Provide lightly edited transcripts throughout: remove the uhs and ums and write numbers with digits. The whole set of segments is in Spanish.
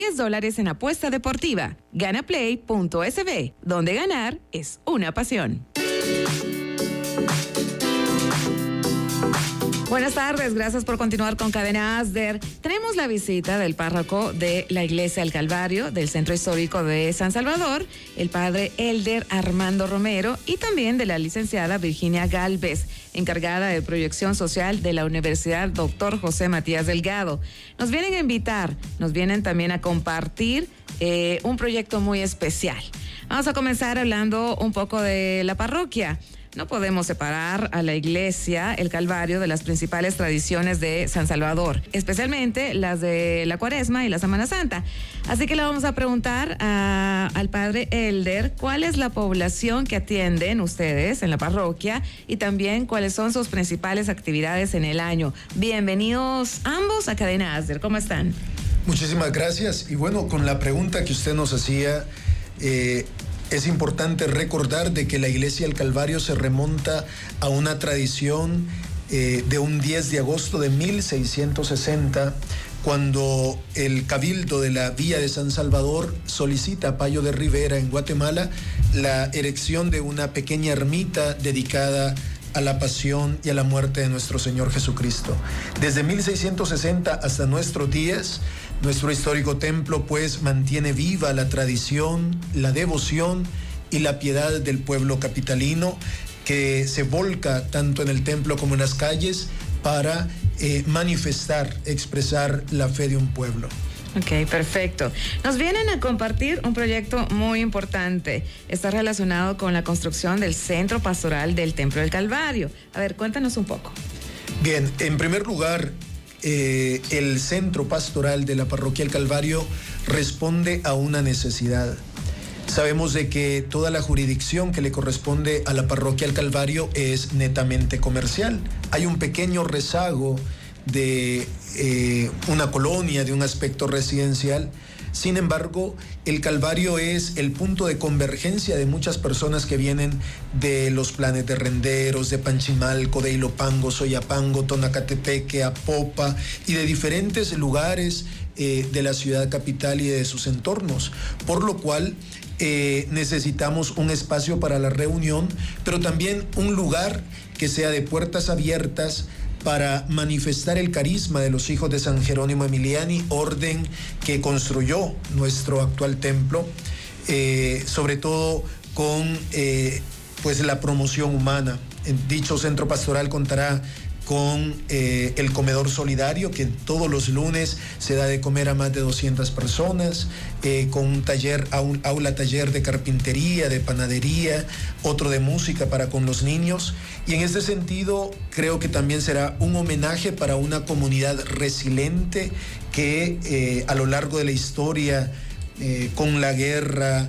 $10 en apuesta deportiva. Ganaplay.sb, donde ganar es una pasión. Buenas tardes, gracias por continuar con Cadena Asder. Tenemos la visita del párroco de la Iglesia del Calvario del Centro Histórico de San Salvador, el padre Elder Armando Romero, y también de la licenciada Virginia Galvez, encargada de proyección social de la Universidad Dr. José Matías Delgado. Nos vienen a invitar, nos vienen también a compartir un proyecto muy especial. Vamos a comenzar hablando un poco de la parroquia. No podemos separar a la Iglesia el Calvario de las principales tradiciones de San Salvador, especialmente las de la Cuaresma y la Semana Santa. Así que le vamos a preguntar al padre Elder cuál es la población que atienden ustedes en la parroquia y también cuáles son sus principales actividades en el año. Bienvenidos ambos a Cadena Asder. ¿Cómo están? Muchísimas gracias. Y bueno, con la pregunta que usted nos hacía, es importante recordar de que la Iglesia del Calvario se remonta a una tradición de un 10 de agosto de 1660, cuando el Cabildo de la Villa de San Salvador solicita a Payo de Rivera en Guatemala la erección de una pequeña ermita dedicada a la pasión y a la muerte de nuestro Señor Jesucristo. Desde 1660 hasta nuestros días, nuestro histórico templo pues mantiene viva la tradición, la devoción y la piedad del pueblo capitalino, que se volca tanto en el templo como en las calles para manifestar, expresar la fe de un pueblo. Ok, perfecto. Nos vienen a compartir un proyecto muy importante. Está relacionado con la construcción del Centro Pastoral del Templo del Calvario. A ver, cuéntanos un poco. Bien, en primer lugar, el Centro Pastoral de la Parroquia del Calvario responde a una necesidad. Sabemos de que toda la jurisdicción que le corresponde a la Parroquia del Calvario es netamente comercial. Hay un pequeño rezago de una colonia, de un aspecto residencial. Sin embargo, el Calvario es el punto de convergencia de muchas personas que vienen de los planes de Renderos, de Panchimalco, de Ilopango, Soyapango, Tonacatepeque, Apopa y de diferentes lugares de la ciudad capital y de sus entornos, por lo cual necesitamos un espacio para la reunión, pero también un lugar que sea de puertas abiertas para manifestar el carisma de los hijos de San Jerónimo Emiliani, orden que construyó nuestro actual templo, sobre todo con pues la promoción humana. Dicho centro pastoral contará con el comedor solidario, que todos los lunes se da de comer a más de 200 personas, con un taller, aula taller de carpintería, de panadería, otro de música para con los niños. Y en este sentido creo que también será un homenaje para una comunidad resiliente que a lo largo de la historia, con la guerra,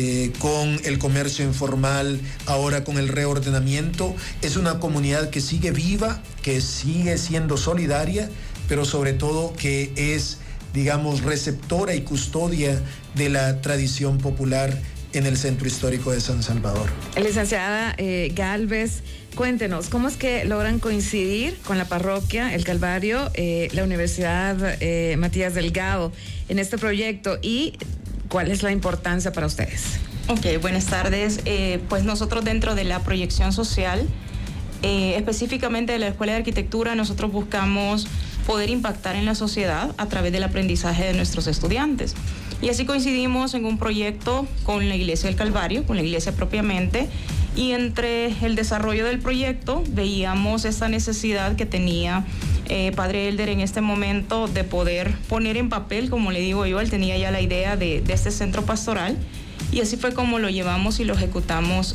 con el comercio informal, ahora con el reordenamiento, es una comunidad que sigue viva, que sigue siendo solidaria, pero sobre todo que es, digamos, receptora y custodia de la tradición popular en el Centro Histórico de San Salvador. Licenciada Galvez, cuéntenos, ¿cómo es que logran coincidir con la parroquia, el Calvario, la Universidad Matías Delgado en este proyecto y cuál es la importancia para ustedes? Ok, buenas tardes. Pues nosotros dentro de la proyección social, específicamente de la Escuela de Arquitectura, nosotros buscamos poder impactar en la sociedad a través del aprendizaje de nuestros estudiantes. Y así coincidimos en un proyecto con la Iglesia del Calvario, con la iglesia propiamente, y entre el desarrollo del proyecto veíamos esta necesidad que tenía Padre Elder en este momento de poder poner en papel, como le digo yo, él tenía ya la idea de este centro pastoral, y así fue como lo llevamos y lo ejecutamos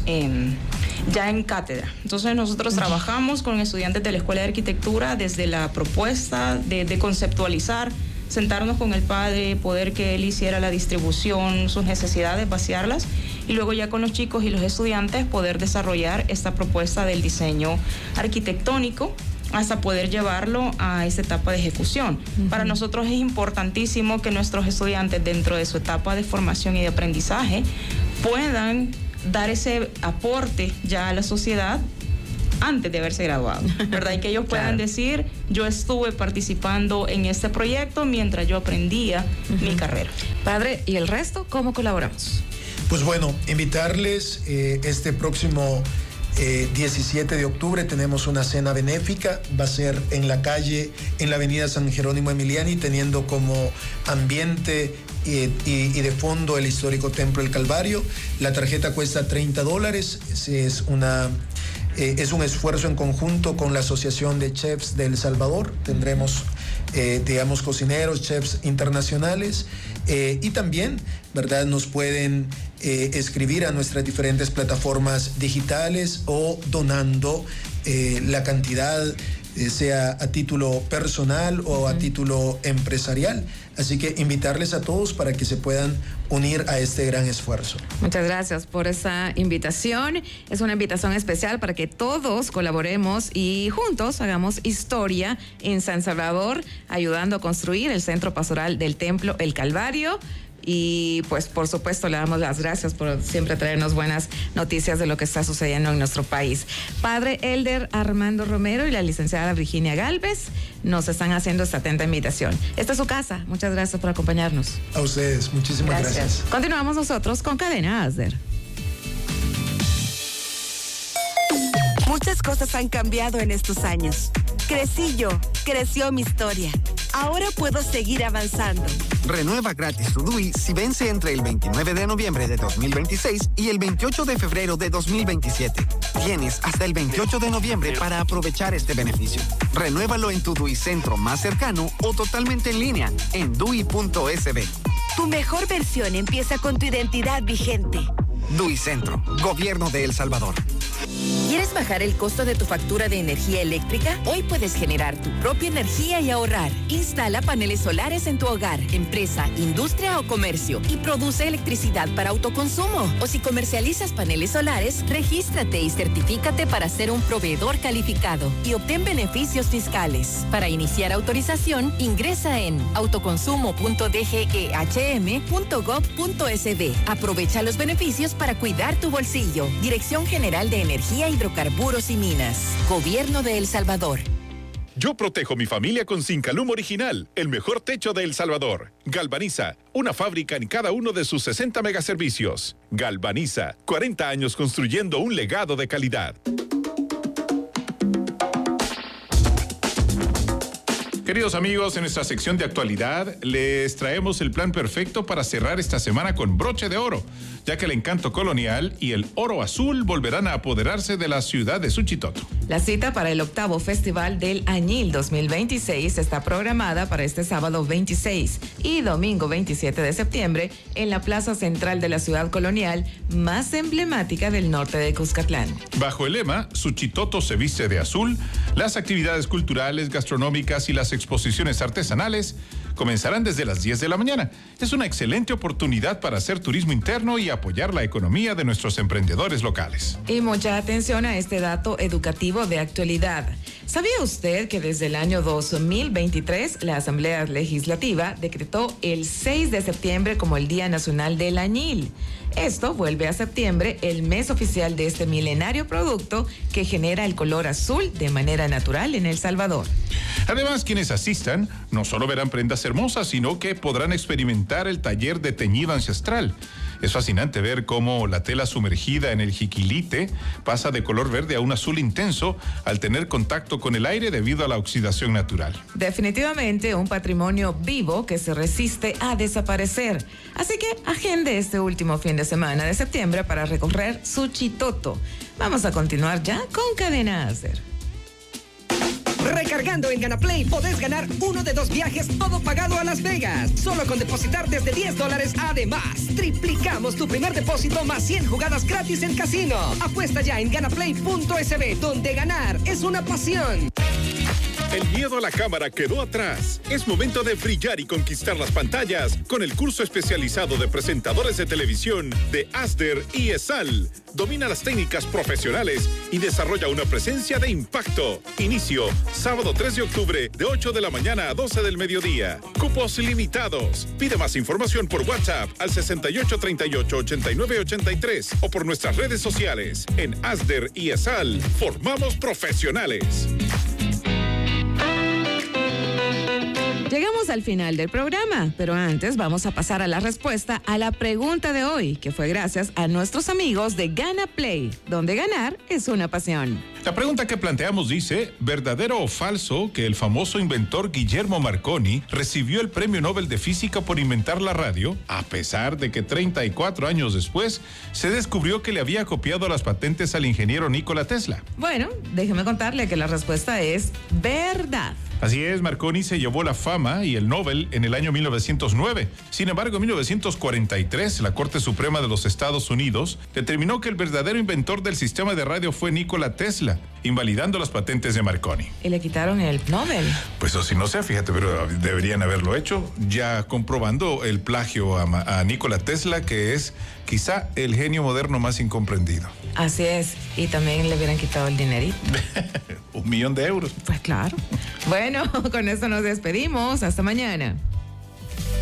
ya en cátedra. Entonces nosotros trabajamos con estudiantes de la Escuela de Arquitectura desde la propuesta de conceptualizar, sentarnos con el padre, poder que él hiciera la distribución, sus necesidades, vaciarlas, y luego ya con los chicos y los estudiantes poder desarrollar esta propuesta del diseño arquitectónico hasta poder llevarlo a esta etapa de ejecución. Para nosotros es importantísimo que nuestros estudiantes dentro de su etapa de formación y de aprendizaje puedan dar ese aporte ya a la sociedad antes de haberse graduado, ¿verdad? Y que ellos puedan decir, yo estuve participando en este proyecto mientras yo aprendía mi carrera. Padre, ¿y el resto cómo colaboramos? Pues bueno, invitarles este próximo 17 de octubre tenemos una cena benéfica, va a ser en la calle, en la avenida San Jerónimo Emiliani, teniendo como ambiente y de fondo el histórico Templo del Calvario. La tarjeta cuesta $30, es un esfuerzo en conjunto con la Asociación de Chefs de El Salvador. Tendremos, cocineros, chefs internacionales y también, ¿verdad? Nos pueden escribir a nuestras diferentes plataformas digitales o donando la cantidad, sea a título personal o a título empresarial. Así que invitarles a todos para que se puedan unir a este gran esfuerzo. Muchas gracias por esa invitación. Es una invitación especial para que todos colaboremos y juntos hagamos historia en San Salvador, ayudando a construir el Centro Pastoral del Templo El Calvario. Y pues por supuesto le damos las gracias por siempre traernos buenas noticias de lo que está sucediendo en nuestro país. Padre Elder Armando Romero y la licenciada Virginia Galvez nos están haciendo esta atenta invitación. Esta es su casa. Muchas gracias por acompañarnos. A ustedes, muchísimas gracias. Continuamos nosotros con Cadena ASDER. Muchas cosas han cambiado en estos años. Crecí yo, creció mi historia. Ahora puedo seguir avanzando. Renueva gratis tu DUI si vence entre el 29 de noviembre de 2026 y el 28 de febrero de 2027. Tienes hasta el 28 de noviembre para aprovechar este beneficio. Renuévalo en tu DUI centro más cercano o totalmente en línea en DUI.sb. Tu mejor versión empieza con tu identidad vigente. DUI Centro, Gobierno de El Salvador. ¿Quieres bajar el costo de tu factura de energía eléctrica? Hoy puedes generar tu propia energía y ahorrar. Instala paneles solares en tu hogar, empresa, industria o comercio y produce electricidad para autoconsumo. O si comercializas paneles solares, regístrate y certifícate para ser un proveedor calificado y obtén beneficios fiscales. Para iniciar autorización, ingresa en autoconsumo.dgehm.gov.sb. Aprovecha los beneficios para cuidar tu bolsillo. Dirección General de Energía, Hidrocarburos y Minas. Gobierno de El Salvador. Yo protejo mi familia con Zincalum Original, el mejor techo de El Salvador. Galvaniza, una fábrica en cada uno de sus 60 megaservicios. Galvaniza, 40 años construyendo un legado de calidad. Queridos amigos, en nuestra sección de actualidad les traemos el plan perfecto para cerrar esta semana con broche de oro, ya que el encanto colonial y el oro azul volverán a apoderarse de la ciudad de Suchitoto. La cita para el 8º Festival del Añil 2026 está programada para este sábado 26 y domingo 27 de septiembre en la plaza central de la ciudad colonial más emblemática del norte de Cuscatlán. Bajo el lema Suchitoto se viste de azul, las actividades culturales, gastronómicas y las exposiciones artesanales comenzarán desde las 10 de la mañana. Es una excelente oportunidad para hacer turismo interno y apoyar la economía de nuestros emprendedores locales. Y mucha atención a este dato educativo de actualidad. ¿Sabía usted que desde el año 2023 la Asamblea Legislativa decretó el 6 de septiembre como el Día Nacional del Añil? Esto vuelve a septiembre el mes oficial de este milenario producto que genera el color azul de manera natural en El Salvador. Además, quienes asistan no solo verán prendas hermosas, sino que podrán experimentar el taller de teñido ancestral. Es fascinante ver cómo la tela sumergida en el jiquilite pasa de color verde a un azul intenso al tener contacto con el aire debido a la oxidación natural. Definitivamente un patrimonio vivo que se resiste a desaparecer. Así que agende este último fin de semana de septiembre para recorrer Suchitoto. Vamos a continuar ya con Cadena ASDER. Recargando en GanaPlay podés ganar uno de 2 viajes todo pagado a Las Vegas. Solo con depositar desde $10. Además, triplicamos tu primer depósito más 100 jugadas gratis en casino. Apuesta ya en ganaplay.sb, donde ganar es una pasión. El miedo a la cámara quedó atrás. Es momento de brillar y conquistar las pantallas con el curso especializado de presentadores de televisión de Asder y ESAL. Domina las técnicas profesionales y desarrolla una presencia de impacto. Inicio sábado 3 de octubre de 8 de la mañana a 12 del mediodía. Cupos limitados. Pide más información por WhatsApp al 6838-8983 o por nuestras redes sociales. En Asder y ESAL formamos profesionales. Llegamos al final del programa, pero antes vamos a pasar a la respuesta a la pregunta de hoy, que fue gracias a nuestros amigos de Gana Play, donde ganar es una pasión. La pregunta que planteamos dice, ¿verdadero o falso que el famoso inventor Guillermo Marconi recibió el Premio Nobel de Física por inventar la radio, a pesar de que 34 años después se descubrió que le había copiado las patentes al ingeniero Nikola Tesla? Bueno, déjeme contarle que la respuesta es verdad. Así es, Marconi se llevó la fama y el Nobel en el año 1909. Sin embargo, en 1943, la Corte Suprema de los Estados Unidos determinó que el verdadero inventor del sistema de radio fue Nikola Tesla, invalidando las patentes de Marconi. Y le quitaron el Nobel. Pues eso sí, no sé, fíjate, pero deberían haberlo hecho, ya comprobando el plagio a Nikola Tesla, que es quizá el genio moderno más incomprendido. Así es, y también le hubieran quitado el dinerito. $1 millón. Pues claro. Bueno, con esto nos despedimos. Hasta mañana.